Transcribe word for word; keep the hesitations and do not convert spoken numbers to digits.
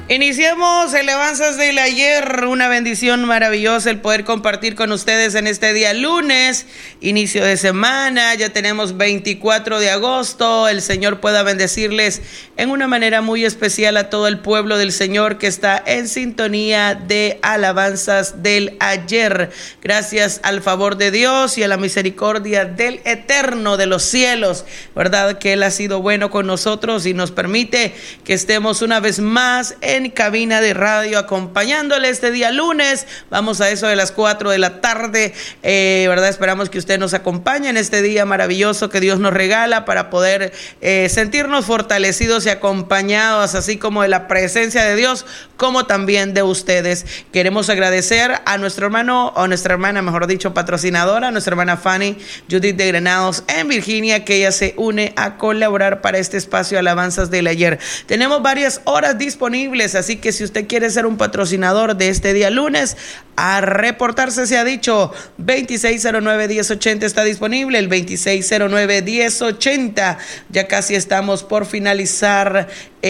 Iniciamos Alabanzas del Ayer, una bendición maravillosa el poder compartir con ustedes en este día lunes, inicio de semana, ya tenemos veinticuatro de agosto, el Señor pueda bendecirles en una manera muy especial a todo el pueblo del Señor que está en sintonía de Alabanzas del Ayer, gracias al favor de Dios y a la misericordia del Eterno de los cielos, verdad que Él ha sido bueno con nosotros y nos permite que estemos una vez más en En cabina de radio acompañándole este día lunes. Vamos a eso de las cuatro de la tarde, eh, verdad, esperamos que usted nos acompañe en este día maravilloso que Dios nos regala para poder eh, sentirnos fortalecidos y acompañados, así como de la presencia de Dios, como también de ustedes. Queremos agradecer a nuestro hermano, o nuestra hermana, mejor dicho, patrocinadora, nuestra hermana Fanny Judith de Granados en Virginia, que ella se une a colaborar para este espacio Alabanzas del Ayer. Tenemos varias horas disponibles, así que si usted quiere ser un patrocinador de este día lunes, a reportarse se ha dicho. Veintiséis cero nueve, diez ochenta está disponible, el veintiséis cero nueve, diez ochenta. Ya casi estamos por finalizar